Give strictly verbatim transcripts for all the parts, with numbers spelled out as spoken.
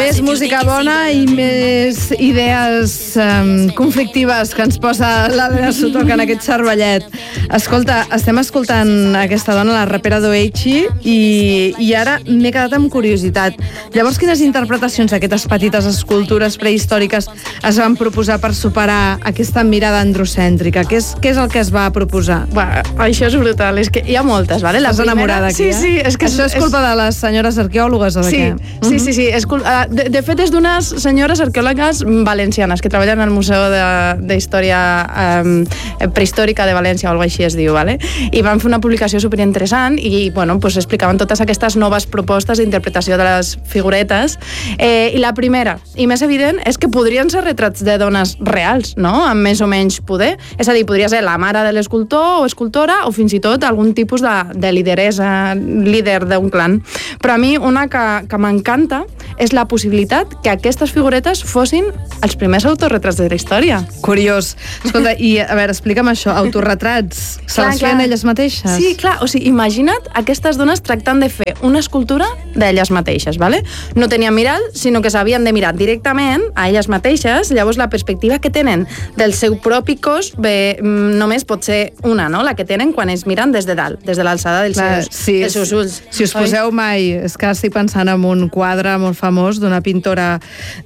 Més música bona i més idees um, conflictives que ens posa l'Helena Sutoca en aquest cervellet. Escolta, estem escoltant aquesta dona, la rapera Doechi, i, i ara m'he quedat amb curiositat. Llavors, quines interpretacions d'aquestes petites escultures prehistòriques es van proposar per superar aquesta mirada androcèntrica? Què és, què és el que es va proposar? Va, això és brutal, és que hi ha moltes, vale? La Estàs primera... enamorada aquí, sí, eh? Sí, és que això és culpa és... de les senyores arqueòlogues o de sí, què? Sí, sí, sí. És cul... de, de fet, és d'unes senyores arqueòlogues valencianes que treballen al Museu d'Història um, Prehistòrica de València o alguna així es diu, vale? I van fer una publicació superinteressant i, bueno, pues explicaven totes aquestes noves propostes d'interpretació de les figuretes. Eh, I la primera, i més evident, és que podrien ser retrats de dones reals, no? Amb més o menys poder. És a dir, podria ser la mare de l'escultor o escultora o fins i tot algun tipus de, de lideresa, líder d'un clan. Però a mi una que, que m'encanta és la possibilitat que aquestes figuretes fossin els primers autorretrats de la història. Curiós. Escolta, i a veure, explica'm això, autorretrats, se clar, les feien clar. elles mateixes? Sí, clar, o sigui, imagina't aquestes dones tractant de fer una escultura d'elles mateixes, ¿vale? No tenien mirall, sinó que s'havien de mirar directament a elles mateixes, llavors la perspectiva que tenen del seu propi cos bé, només pot ser una, no? La que tenen quan es miren des de dalt, des de l'alçada dels, seus, sí, dels seus ulls. Si us poseu mai, és que estic pensant en un quadre molt famós d'una pintora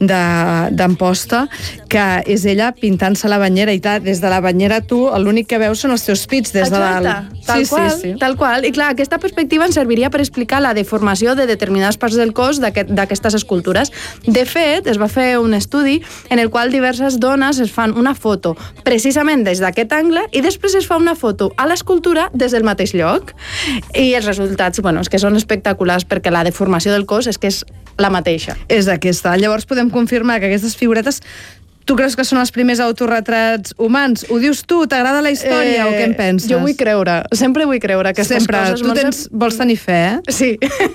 d'Amposta, que és ella pintant-se la banyera i tal, des de la banyera tu l'únic que veus són els teus pits des de dalt. Tal sí, qual, sí, sí. tal qual. I clar, aquesta perspectiva ens serviria per explicar la deformació de determinades parts del cos d'aquestes escultures. De fet, es va fer un estudi en el qual diverses dones es fan una foto precisament des d'aquest angle i després es fa una foto a l'escultura des del mateix lloc. I els resultats, bueno, és que són espectaculars perquè la deformació del cos és que és la mateixa. És aquesta. Llavors podem confirmar que aquestes figuretes, tu creus que són els primers autorretrats humans? Ho dius tu? T'agrada la història eh, o què en penses? Jo vull creure, sempre vull creure aquestes sempre. coses. Tu tens, vols tenir fe, eh? Sí.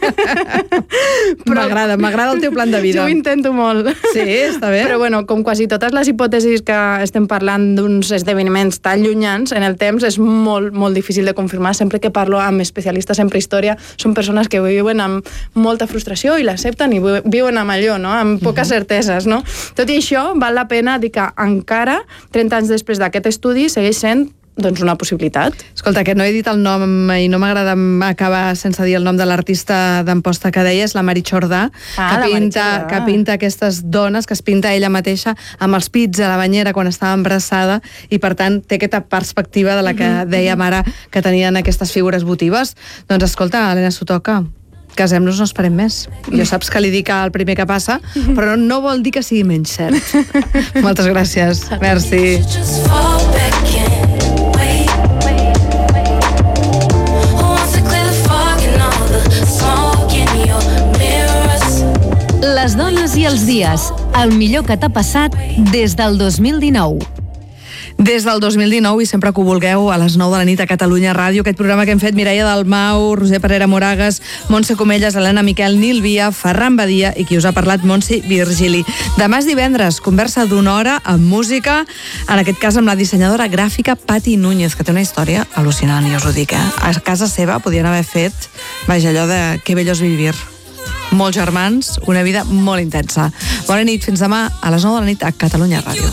M'agrada, m'agrada el teu plan de vida. Jo ho intento molt. Sí, està bé. Però bueno, com quasi totes les hipòtesis que estem parlant d'uns esdeveniments tan llunyans en el temps, és molt, molt difícil de confirmar. Sempre que parlo amb especialistes en prehistòria, són persones que viuen amb molta frustració i l'accepten i viuen amb allò, no? Amb poques uh-huh. certeses, no? Tot i això, val la pena dir que encara, trenta anys després d'aquest estudi, segueix sent doncs una possibilitat. Escolta, que no he dit el nom i no m'agrada acabar sense dir el nom de l'artista d'Amposta que deies, la Mari Jordà, ah, que, pinta, que pinta aquestes dones, que es pinta ella mateixa amb els pits a la banyera quan estava embarassada i per tant té aquesta perspectiva de la que mm-hmm. dèiem ara que tenien aquestes figures votives. Doncs escolta, Helena Sutoca, casem-nos, no esperem més. Jo saps que li dic el primer que passa, però no vol dir que sigui menys cert. Moltes gràcies. Merci. Les dones i els dies, el millor que t'ha passat des del dos mil dinou. Des del dos mil dinou i sempre que ho vulgueu a les nou de la nit a Catalunya Ràdio, aquest programa que hem fet Mireia Dalmau, Roser Parera Moragas, Montse Comelles, Helena Miquel, Nil Via, Ferran Badia i qui us ha parlat, Montse Virgili. Demà és divendres, conversa d'una hora amb música, en aquest cas amb la dissenyadora gràfica Pati Núñez, que té una història al·lucinant, i us ho dic, eh? A casa seva podien haver fet, vaja, allò de que bello és vivir. Molts germans, una vida molt intensa. Bona nit, fins demà a les nou de la nit a Catalunya Ràdio.